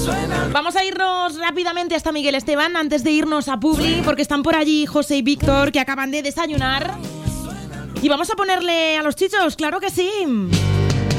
Vamos a irnos rápidamente hasta Miguel Esteban antes de irnos a Publi, porque están por allí José y Víctor, que acaban de desayunar. Y vamos a ponerle a los chichos, claro que sí.